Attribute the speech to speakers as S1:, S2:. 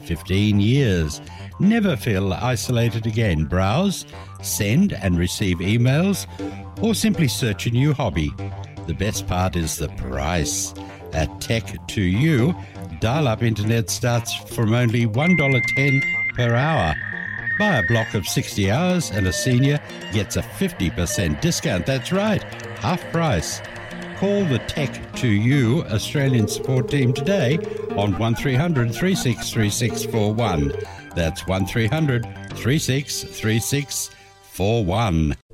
S1: 15 years. Never feel isolated again. Browse, send and receive emails, or simply search a new hobby. The best part is the price. At Tech2U, dial-up internet starts from only $1.10 per hour. Buy a block of 60 hours and a senior gets a 50% discount. That's right, half price. Call the Tech2U Australian support team today on 1300 363641. That's 1300 363641.